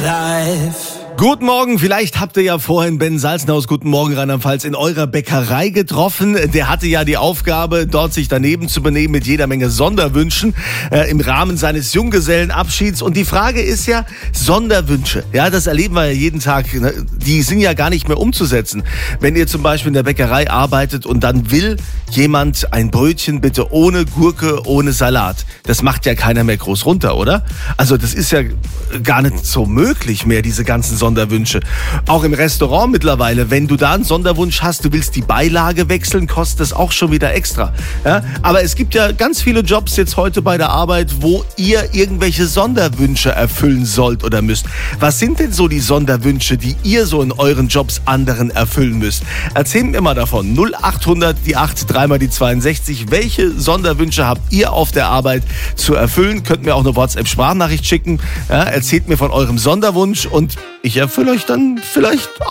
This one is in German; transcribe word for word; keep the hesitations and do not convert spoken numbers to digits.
Live. Guten Morgen, vielleicht habt ihr ja vorhin Ben Salzenhaus, guten Morgen Rheinland-Pfalz, in eurer Bäckerei getroffen. Der hatte ja die Aufgabe, dort sich daneben zu benehmen mit jeder Menge Sonderwünschen äh, im Rahmen seines Junggesellenabschieds. Und die Frage ist ja, Sonderwünsche, ja, das erleben wir ja jeden Tag, ne? Die sind ja gar nicht mehr umzusetzen. Wenn ihr zum Beispiel in der Bäckerei arbeitet und dann will jemand ein Brötchen bitte ohne Gurke, ohne Salat, das macht ja keiner mehr groß runter, oder? Also das ist ja gar nicht so möglich mehr, diese ganzen Sonderwünsche. Auch im Restaurant mittlerweile, wenn du da einen Sonderwunsch hast, du willst die Beilage wechseln, kostet das auch schon wieder extra. Ja? Aber es gibt ja ganz viele Jobs jetzt heute bei der Arbeit, wo ihr irgendwelche Sonderwünsche erfüllen sollt oder müsst. Was sind denn so die Sonderwünsche, die ihr so in euren Jobs anderen erfüllen müsst? Erzählt mir mal davon. null acht hundert, die acht, dreimal die zweiundsechzig. Welche Sonderwünsche habt ihr auf der Arbeit zu erfüllen? Könnt mir auch eine WhatsApp-Sprachnachricht schicken. Ja, erzählt mir von eurem Sonderwunsch und ich erfülle euch dann vielleicht